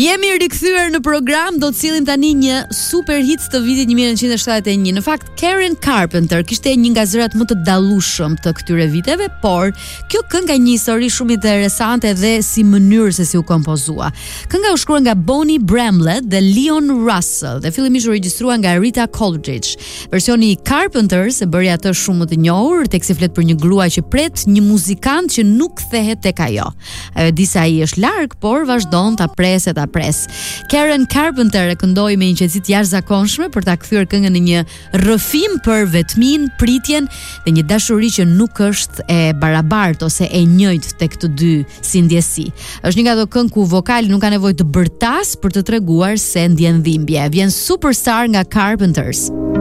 Jemi rikthyer në program, do të sillim tani një super hit të vitit 1971. Në fakt, Karen Carpenter kishte një nga zërat më të dallueshëm të këtyre viteve, por kjo këngë ka një histori shumë interesante dhe si mënyrë se si u kompozua. Kënga u shkruar nga Bonnie Bramlett dhe Leon Russell dhe fillimisht u regjistrua nga Rita Coolidge. Versioni i Carpenters e bëri atë shumë më të njohur, teksti flet për një grua që pret një muzikant që nuk kthehet tek ajo. Ajo di se ai është larg, por vazhdon ta presë ta pres. Karen Carpenter e këndoi me një qetësi të jashtëzakonshme për ta kthyer këngën në një rrëfim për vetmin, pritjen dhe një dashuri që nuk është e barabartë ose e njëjtë tek të dy si ndjesi. Është një nga ato këngë ku vokali nuk ka nevojë të bërtas për të treguar se ndjen dhimbje. Vjen Superstar nga Carpenters.